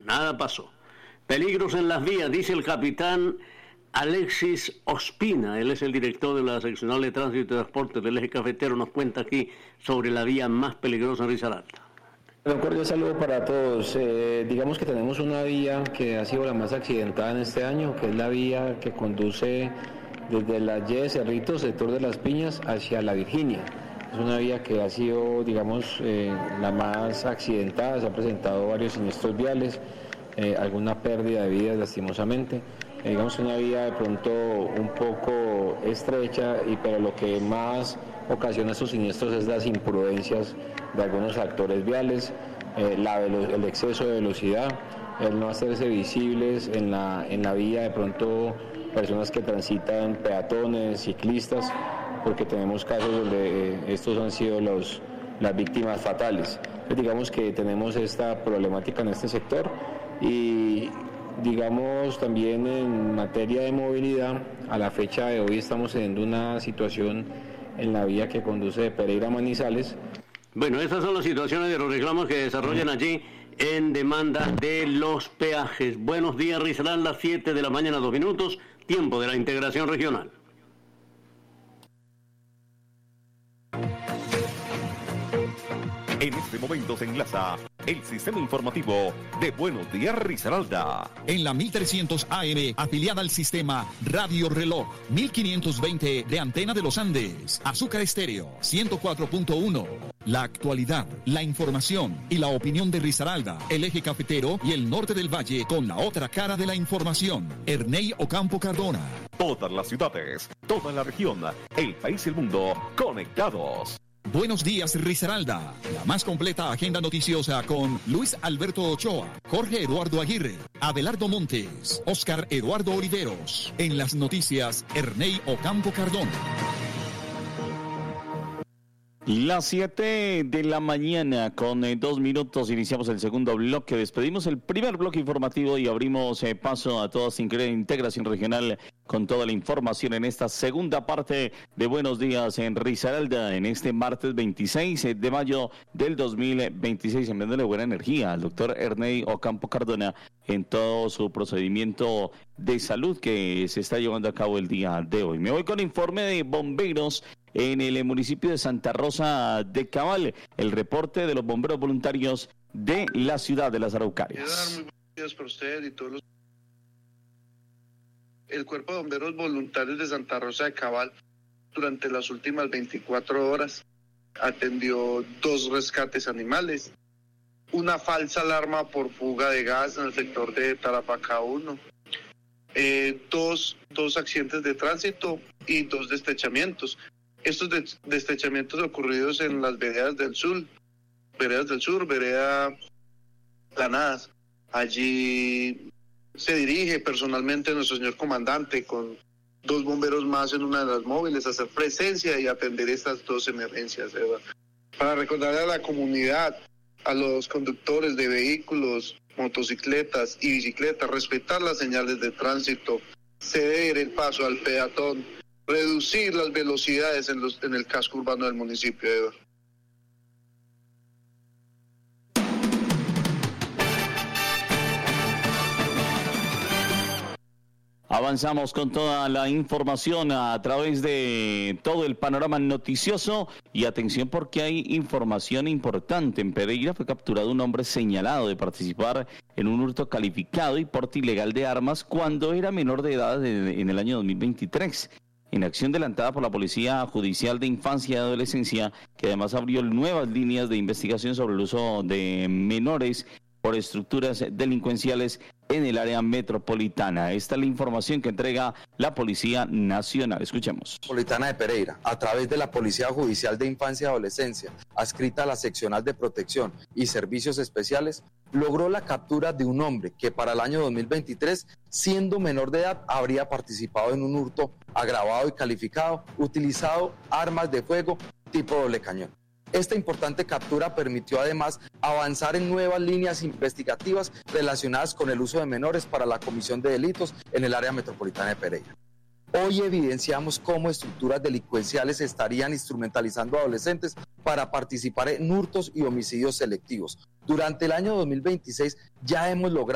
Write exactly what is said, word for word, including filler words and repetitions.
nada pasó. Peligros en las vías, dice el capitán Alexis Ospina, él es el director de la seccional de tránsito y transporte del eje cafetero, nos cuenta aquí sobre la vía más peligrosa en Risaralda. Un cordial saludo para todos. Eh, digamos que tenemos una vía que ha sido la más accidentada en este año, que es la vía que conduce desde las Y, Cerritos, sector de Las Piñas, hacia La Virginia. Es una vía que ha sido, digamos, eh, la más accidentada, se han presentado varios siniestros viales, eh, alguna pérdida de vidas lastimosamente. Eh, digamos, una vía de pronto un poco estrecha, y pero lo que más ocasiona estos siniestros es las imprudencias de algunos actores viales, eh, la velo- el exceso de velocidad, el no hacerse visibles en la, en la vía, de pronto personas que transitan, peatones, ciclistas, porque tenemos casos donde eh, estos han sido los, las víctimas fatales. Entonces, digamos que tenemos esta problemática en este sector, y digamos también en materia de movilidad, a la fecha de hoy estamos teniendo una situación en la vía que conduce de Pereira a Manizales. Bueno, estas son las situaciones de los reclamos que desarrollan allí en demanda de los peajes. Buenos días, Risaralda, siete de la mañana, dos minutos, tiempo de la integración regional. En este momento se enlaza el sistema informativo de Buenos Días Risaralda. En la mil trescientos A M, afiliada al sistema Radio Reloj, mil quinientos veinte de Antena de los Andes, Azúcar Estéreo, ciento cuatro punto uno. La actualidad, la información y la opinión de Risaralda, el eje cafetero y el norte del valle con la otra cara de la información. Ernei Ocampo Cardona. Todas las ciudades, toda la región, el país y el mundo conectados. Buenos días, Risaralda. La más completa agenda noticiosa con Luis Alberto Ochoa, Jorge Eduardo Aguirre, Abelardo Montes, Oscar Eduardo Oliveros. En las noticias, Ernei Ocampo Cardona. Las siete de la mañana con eh, dos minutos iniciamos el segundo bloque, despedimos el primer bloque informativo y abrimos eh, paso a toda integración regional con toda la información en esta segunda parte de Buenos Días en Risaralda, en este martes veintiséis de mayo del dos mil veintiséis, enviándole buena energía al doctor Ernei Ocampo Cardona en todo su procedimiento de salud que se está llevando a cabo el día de hoy. Me voy con informe de bomberos en el municipio de Santa Rosa de Cabal, el reporte de los bomberos voluntarios de la ciudad de Las Araucarias. Muy buenos días para usted y todos los... El Cuerpo de Bomberos Voluntarios de Santa Rosa de Cabal, durante las últimas veinticuatro horas, atendió dos rescates animales, una falsa alarma por fuga de gas en el sector de Tarapacá uno, eh, dos, dos accidentes de tránsito y dos destechamientos. Estos des- destechamientos ocurridos en las veredas del sur, veredas del sur, vereda Planadas. Allí se dirige personalmente nuestro señor comandante con dos bomberos más en una de las móviles a hacer presencia y atender estas dos emergencias, Eva. Para recordarle a la comunidad, a los conductores de vehículos, motocicletas y bicicletas, respetar las señales de tránsito, ceder el paso al peatón, reducir las velocidades en, los, en el casco urbano del municipio, Eva. Avanzamos con toda la información a través de todo el panorama noticioso y atención porque hay información importante. En Pereira fue capturado un hombre señalado de participar en un hurto calificado y porte ilegal de armas cuando era menor de edad en el año dos mil veintitrés. En acción delantada por la Policía Judicial de Infancia y Adolescencia, que además abrió nuevas líneas de investigación sobre el uso de menores por estructuras delincuenciales en el área metropolitana. Esta es la información que entrega la Policía Nacional. Escuchemos. Metropolitana de Pereira, a través de la Policía Judicial de Infancia y Adolescencia, adscrita a la Seccional de Protección y Servicios Especiales, logró la captura de un hombre que para el año dos mil veintitrés, siendo menor de edad, habría participado en un hurto agravado y calificado, utilizado armas de fuego tipo doble cañón. Esta importante captura permitió además avanzar en nuevas líneas investigativas relacionadas con el uso de menores para la comisión de delitos en el área metropolitana de Pereira. Hoy evidenciamos cómo estructuras delincuenciales estarían instrumentalizando a adolescentes para participar en hurtos y homicidios selectivos. Durante el año dos mil veintiséis ya hemos logrado